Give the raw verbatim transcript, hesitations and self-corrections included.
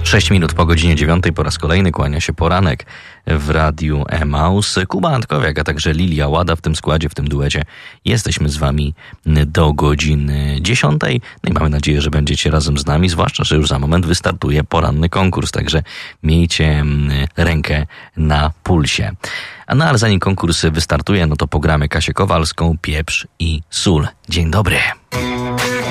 sześć minut po godzinie dziewiątej po raz kolejny kłania się poranek w Radiu Emaus. Kuba Antkowiak, a także Lilia Łada w tym składzie, w tym duecie. Jesteśmy z wami do godziny dziesiątej. No i mamy nadzieję, że będziecie razem z nami, zwłaszcza, że już za moment wystartuje poranny konkurs, także miejcie rękę na pulsie. A no ale zanim konkurs wystartuje, no to pogramy Kasię Kowalską, Pieprz i sól. Dzień dobry.